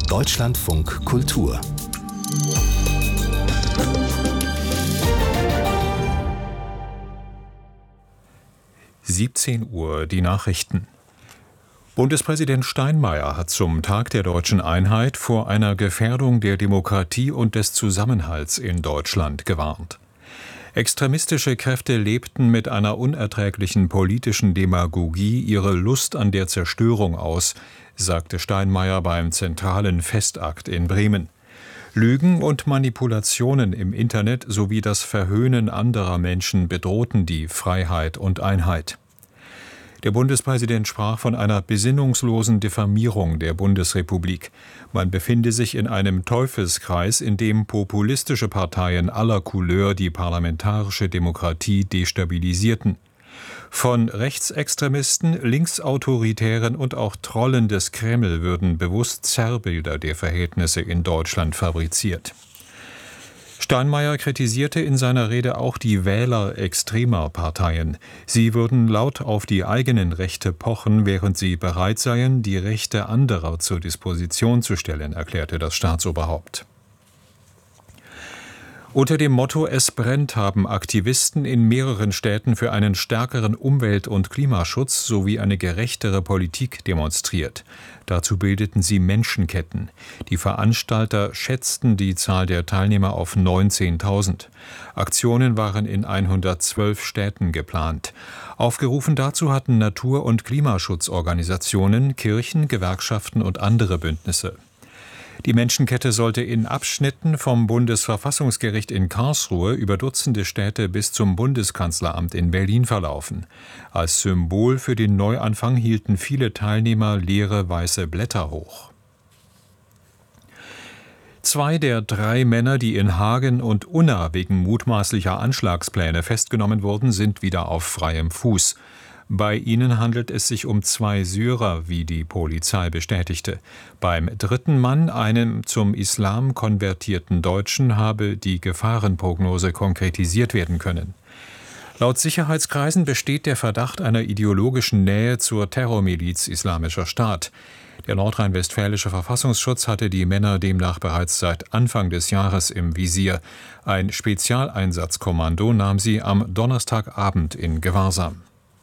Deutschlandfunk Kultur. (17 Uhr) die Nachrichten. Bundespräsident Steinmeier hat zum Tag der deutschen Einheit vor einer Gefährdung der Demokratie und des Zusammenhalts in Deutschland gewarnt. Extremistische Kräfte lebten mit einer unerträglichen politischen Demagogie ihre Lust an der Zerstörung aus, sagte Steinmeier beim zentralen Festakt in Bremen. Lügen und Manipulationen im Internet sowie das Verhöhnen anderer Menschen bedrohten die Freiheit und Einheit. Der Bundespräsident sprach von einer besinnungslosen Diffamierung der Bundesrepublik. Man befinde sich in einem Teufelskreis, in dem populistische Parteien aller Couleur die parlamentarische Demokratie destabilisierten. Von Rechtsextremisten, Linksautoritären und auch Trollen des Kreml würden bewusst Zerrbilder der Verhältnisse in Deutschland fabriziert. Steinmeier kritisierte in seiner Rede auch die Wähler extremer Parteien. Sie würden laut auf die eigenen Rechte pochen, während sie bereit seien, die Rechte anderer zur Disposition zu stellen, erklärte das Staatsoberhaupt. Unter dem Motto »Es brennt« haben Aktivisten in mehreren Städten für einen stärkeren Umwelt- und Klimaschutz sowie eine gerechtere Politik demonstriert. Dazu bildeten sie Menschenketten. Die Veranstalter schätzten die Zahl der Teilnehmer auf 19.000. Aktionen waren in 112 Städten geplant. Aufgerufen dazu hatten Natur- und Klimaschutzorganisationen, Kirchen, Gewerkschaften und andere Bündnisse. Die Menschenkette sollte in Abschnitten vom Bundesverfassungsgericht in Karlsruhe über Dutzende Städte bis zum Bundeskanzleramt in Berlin verlaufen. Als Symbol für den Neuanfang hielten viele Teilnehmer leere weiße Blätter hoch. 2 der 3 Männer, die in Hagen und Unna wegen mutmaßlicher Anschlagspläne festgenommen wurden, sind wieder auf freiem Fuß. Bei ihnen handelt es sich um 2 Syrer, wie die Polizei bestätigte. Beim 3. Mann, einem zum Islam konvertierten Deutschen, habe die Gefahrenprognose konkretisiert werden können. Laut Sicherheitskreisen besteht der Verdacht einer ideologischen Nähe zur Terrormiliz Islamischer Staat. Der nordrhein-westfälische Verfassungsschutz hatte die Männer demnach bereits seit Anfang des Jahres im Visier. Ein Spezialeinsatzkommando nahm sie am Donnerstagabend in Gewahrsam.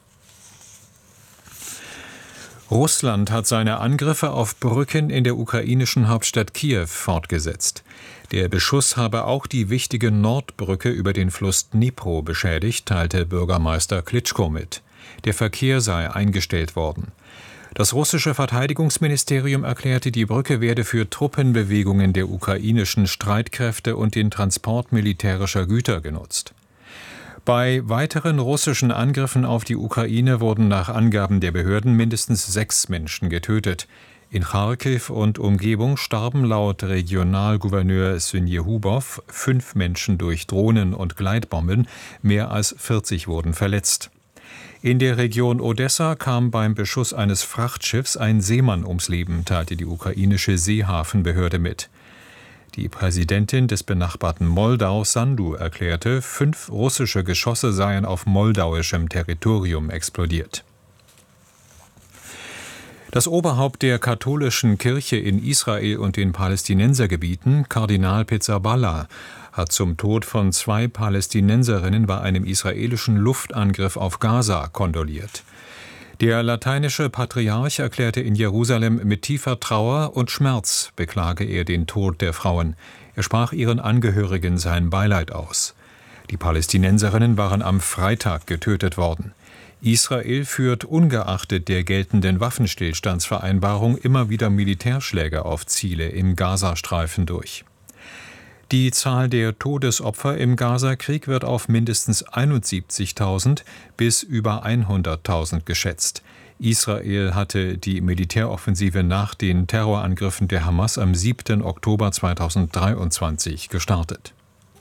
Russland hat seine Angriffe auf Brücken in der ukrainischen Hauptstadt Kiew fortgesetzt. Der Beschuss habe auch die wichtige Nordbrücke über den Fluss Dnipro beschädigt, teilte Bürgermeister Klitschko mit. Der Verkehr sei eingestellt worden. Das russische Verteidigungsministerium erklärte, die Brücke werde für Truppenbewegungen der ukrainischen Streitkräfte und den Transport militärischer Güter genutzt. Bei weiteren russischen Angriffen auf die Ukraine wurden nach Angaben der Behörden mindestens 6 Menschen getötet. In Charkiw und Umgebung starben laut Regionalgouverneur Synjehubow 5 Menschen durch Drohnen und Gleitbomben, mehr als 40 wurden verletzt. In der Region Odessa kam beim Beschuss eines Frachtschiffs ein Seemann ums Leben, teilte die ukrainische Seehafenbehörde mit. Die Präsidentin des benachbarten Moldau, Sandu, erklärte, 5 russische Geschosse seien auf moldauischem Territorium explodiert. Das Oberhaupt der katholischen Kirche in Israel und den Palästinensergebieten, Kardinal Pizzaballa, hat zum Tod von 2 Palästinenserinnen bei einem israelischen Luftangriff auf Gaza kondoliert. Der lateinische Patriarch erklärte in Jerusalem, mit tiefer Trauer und Schmerz beklage er den Tod der Frauen. Er sprach ihren Angehörigen sein Beileid aus. Die Palästinenserinnen waren am Freitag getötet worden. Israel führt ungeachtet der geltenden Waffenstillstandsvereinbarung immer wieder Militärschläge auf Ziele im Gazastreifen durch. Die Zahl der Todesopfer im Gazakrieg wird auf mindestens 71.000 bis über 100.000 geschätzt. Israel hatte die Militäroffensive nach den Terrorangriffen der Hamas am 7. Oktober 2023 gestartet.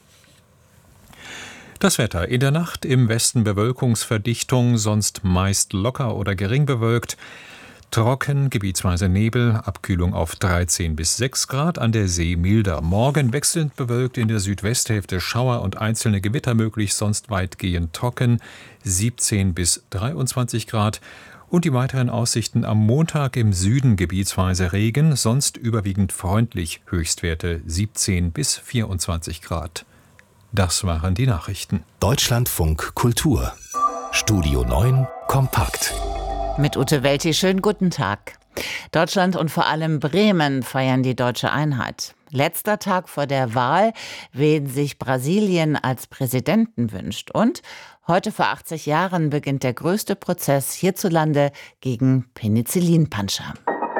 Das Wetter: in der Nacht im Westen Bewölkungsverdichtung, sonst meist locker oder gering bewölkt. Trocken, gebietsweise Nebel, Abkühlung auf 13 bis 6 Grad, an der See milder. Morgen wechselnd bewölkt, in der Südwesthälfte Schauer und einzelne Gewitter möglich, sonst weitgehend trocken, 17 bis 23 Grad. Und die weiteren Aussichten: am Montag im Süden gebietsweise Regen, sonst überwiegend freundlich, Höchstwerte 17 bis 24 Grad. Das waren die Nachrichten. Deutschlandfunk Kultur. Studio 9 kompakt. Mit Ute Welti, schönen guten Tag. Deutschland und vor allem Bremen feiern die deutsche Einheit. Letzter Tag vor der Wahl, wen sich Brasilien als Präsidenten wünscht. Und heute vor 80 Jahren beginnt der größte Prozess hierzulande gegen Penicillinpanscher.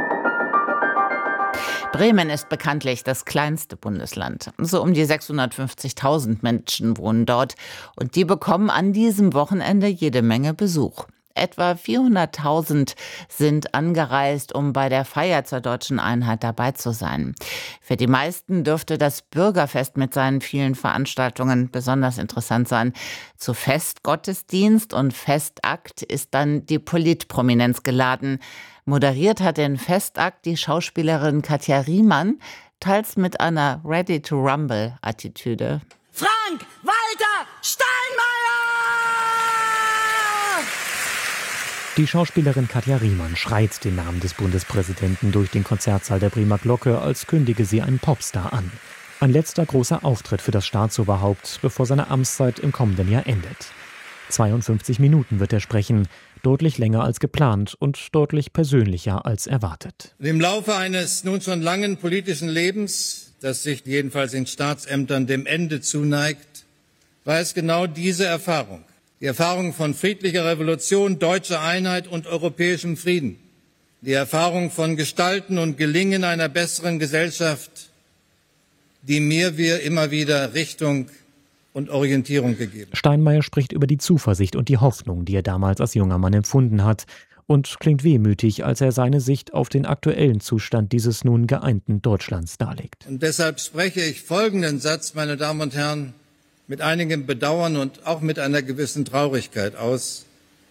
Bremen ist bekanntlich das kleinste Bundesland. So um die 650.000 Menschen wohnen dort. Und die bekommen an diesem Wochenende jede Menge Besuch. Etwa 400.000 sind angereist, um bei der Feier zur deutschen Einheit dabei zu sein. Für die meisten dürfte das Bürgerfest mit seinen vielen Veranstaltungen besonders interessant sein. Zu Festgottesdienst und Festakt ist dann die Politprominenz geladen. Moderiert hat den Festakt die Schauspielerin Katja Riemann, teils mit einer Ready-to-Rumble-Attitüde. Frank-Walter Steinmeier! Die Schauspielerin Katja Riemann schreit den Namen des Bundespräsidenten durch den Konzertsaal der Bremer Glocke, als kündige sie einen Popstar an. Ein letzter großer Auftritt für das Staatsoberhaupt, bevor seine Amtszeit im kommenden Jahr endet. 52 Minuten wird er sprechen, deutlich länger als geplant und deutlich persönlicher als erwartet. Im Laufe eines nun schon langen politischen Lebens, das sich jedenfalls in Staatsämtern dem Ende zuneigt, war es genau diese Erfahrung. Die Erfahrung von friedlicher Revolution, deutscher Einheit und europäischem Frieden. Die Erfahrung von Gestalten und Gelingen einer besseren Gesellschaft, die mir immer wieder Richtung und Orientierung gegeben. Steinmeier spricht über die Zuversicht und die Hoffnung, die er damals als junger Mann empfunden hat, und klingt wehmütig, als er seine Sicht auf den aktuellen Zustand dieses nun geeinten Deutschlands darlegt. Und deshalb spreche ich folgenden Satz, meine Damen und Herren, mit einigem Bedauern und auch mit einer gewissen Traurigkeit aus.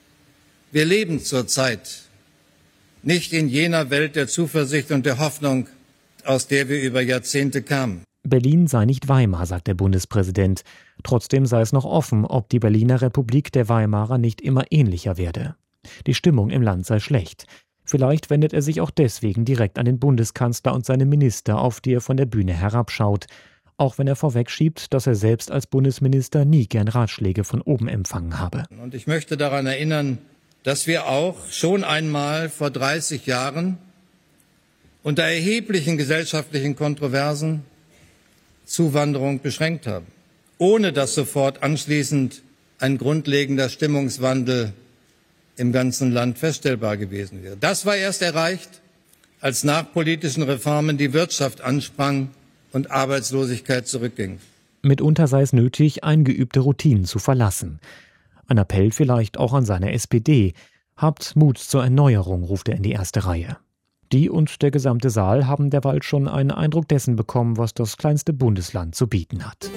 Wir leben zurzeit nicht in jener Welt der Zuversicht und der Hoffnung, aus der wir über Jahrzehnte kamen. Berlin sei nicht Weimar, sagt der Bundespräsident. Trotzdem sei es noch offen, ob die Berliner Republik der Weimarer nicht immer ähnlicher werde. Die Stimmung im Land sei schlecht. Vielleicht wendet er sich auch deswegen direkt an den Bundeskanzler und seine Minister, auf die er von der Bühne herabschaut. Auch wenn er vorwegschiebt, dass er selbst als Bundesminister nie gern Ratschläge von oben empfangen habe. Und ich möchte daran erinnern, dass wir auch schon einmal vor 30 Jahren unter erheblichen gesellschaftlichen Kontroversen Zuwanderung beschränkt haben, ohne dass sofort anschließend ein grundlegender Stimmungswandel im ganzen Land feststellbar gewesen wäre. Das war erst erreicht, als nach politischen Reformen die Wirtschaft ansprang und Arbeitslosigkeit zurückging. Mitunter sei es nötig, eingeübte Routinen zu verlassen. Ein Appell vielleicht auch an seine SPD. Habt Mut zur Erneuerung, ruft er in die erste Reihe. Die und der gesamte Saal haben derweil schon einen Eindruck dessen bekommen, was das kleinste Bundesland zu bieten hat.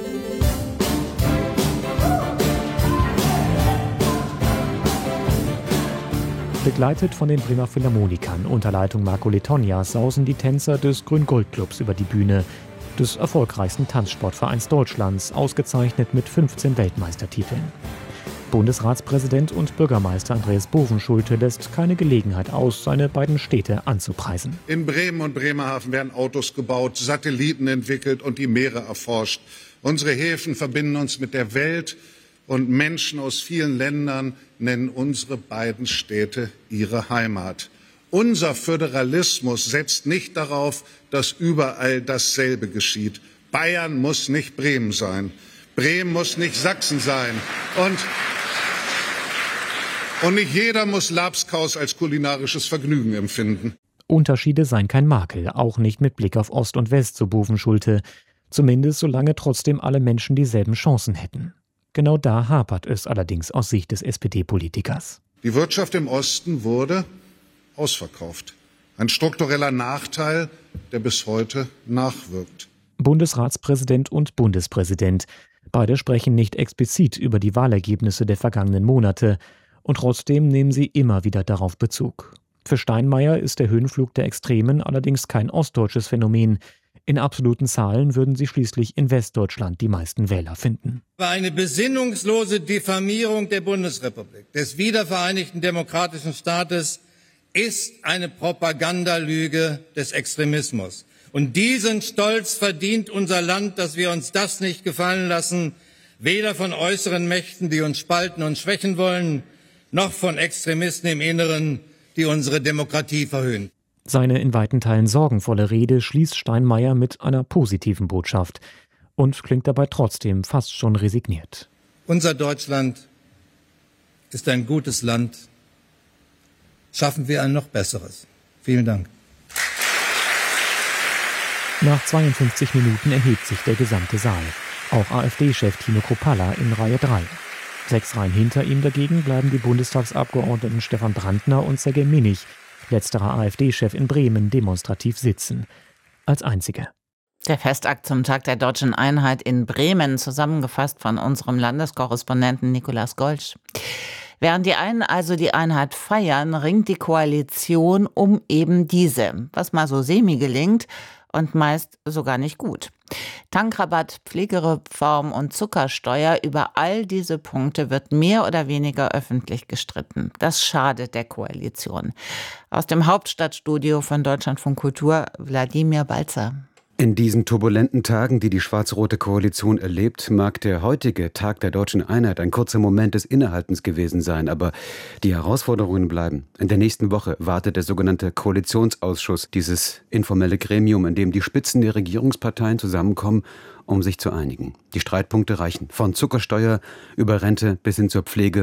Begleitet von den Bremer Philharmonikern unter Leitung Marco Letogna sausen die Tänzer des Grün-Gold-Clubs über die Bühne, des erfolgreichsten Tanzsportvereins Deutschlands, ausgezeichnet mit 15 Weltmeistertiteln. Bundesratspräsident und Bürgermeister Andreas Bovenschulte lässt keine Gelegenheit aus, seine beiden Städte anzupreisen. In Bremen und Bremerhaven werden Autos gebaut, Satelliten entwickelt und die Meere erforscht. Unsere Häfen verbinden uns mit der Welt und Menschen aus vielen Ländern nennen unsere beiden Städte ihre Heimat. Unser Föderalismus setzt nicht darauf, dass überall dasselbe geschieht. Bayern muss nicht Bremen sein. Bremen muss nicht Sachsen sein. Und nicht jeder muss Labskaus als kulinarisches Vergnügen empfinden. Unterschiede seien kein Makel, auch nicht mit Blick auf Ost und West, so Bovenschulte. Zumindest solange trotzdem alle Menschen dieselben Chancen hätten. Genau da hapert es allerdings aus Sicht des SPD-Politikers. Die Wirtschaft im Osten wurde ausverkauft. Ein struktureller Nachteil, der bis heute nachwirkt. Bundesratspräsident und Bundespräsident. Beide sprechen nicht explizit über die Wahlergebnisse der vergangenen Monate. Und trotzdem nehmen sie immer wieder darauf Bezug. Für Steinmeier ist der Höhenflug der Extremen allerdings kein ostdeutsches Phänomen. In absoluten Zahlen würden sie schließlich in Westdeutschland die meisten Wähler finden. Eine besinnungslose Diffamierung der Bundesrepublik, des wiedervereinigten demokratischen Staates, ist eine Propagandalüge des Extremismus. Und diesen Stolz verdient unser Land, dass wir uns das nicht gefallen lassen, weder von äußeren Mächten, die uns spalten und schwächen wollen, noch von Extremisten im Inneren, die unsere Demokratie verhöhnen. Seine in weiten Teilen sorgenvolle Rede schließt Steinmeier mit einer positiven Botschaft und klingt dabei trotzdem fast schon resigniert. Unser Deutschland ist ein gutes Land. Schaffen wir ein noch besseres. Vielen Dank. Nach 52 Minuten erhebt sich der gesamte Saal. Auch AfD-Chef Tino Kruppalla in Reihe 3. 6 Reihen hinter ihm dagegen bleiben die Bundestagsabgeordneten Stefan Brandner und Sergej Minich, letzterer AfD-Chef in Bremen, demonstrativ sitzen. Als einzige. Der Festakt zum Tag der Deutschen Einheit in Bremen, zusammengefasst von unserem Landeskorrespondenten Nikolaus Golsch. Während die einen also die Einheit feiern, ringt die Koalition um eben diese, was mal so semi gelingt und meist sogar nicht gut. Tankrabatt, Pflegereform und Zuckersteuer, über all diese Punkte wird mehr oder weniger öffentlich gestritten. Das schadet der Koalition. Aus dem Hauptstadtstudio von Deutschlandfunk Kultur, Wladimir Balzer. In diesen turbulenten Tagen, die die schwarz-rote Koalition erlebt, mag der heutige Tag der Deutschen Einheit ein kurzer Moment des Innehaltens gewesen sein, aber die Herausforderungen bleiben. In der nächsten Woche wartet der sogenannte Koalitionsausschuss, dieses informelle Gremium, in dem die Spitzen der Regierungsparteien zusammenkommen, um sich zu einigen. Die Streitpunkte reichen von Zuckersteuer über Rente bis hin zur Pflege